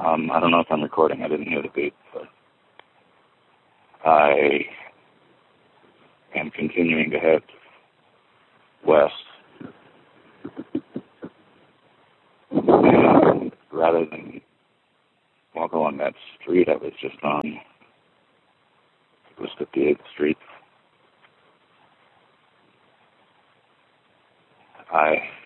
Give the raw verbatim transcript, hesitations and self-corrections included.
Um, I don't know if I'm recording. I didn't hear the beep, but I am continuing to head west. And rather than walk along that street I was just on, it was fifty-eighth Street, I